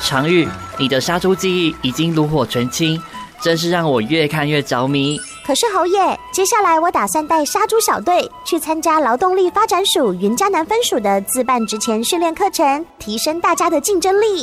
常玉，你的杀猪技艺已经炉火纯青，真是让我越看越着迷。 可是侯爷，接下来我打算带杀猪小队去参加劳动力发展署云嘉南分署的自办职前训练课程，提升大家的竞争力。